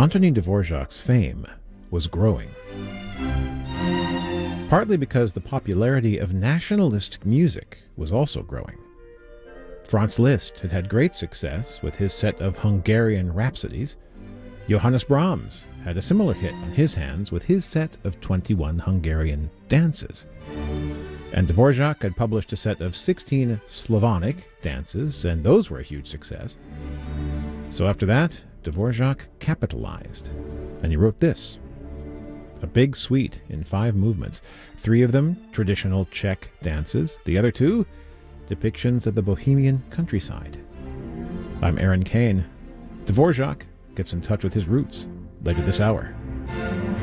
Antonin Dvorak's fame was growing. Partly because the popularity of nationalistic music was also growing. Franz Liszt had had great success with his set of Hungarian Rhapsodies. Johannes Brahms had a similar hit on his hands with his set of 21 Hungarian dances. And Dvorak had published a set of 16 Slavonic dances, and those were a huge success. So after that, Dvorak capitalized, and he wrote this. A big suite in 5 movements, 3 of them traditional Czech dances, the other 2 depictions of the Bohemian countryside. I'm Aaron Kane. Dvorak gets in touch with his roots later this hour.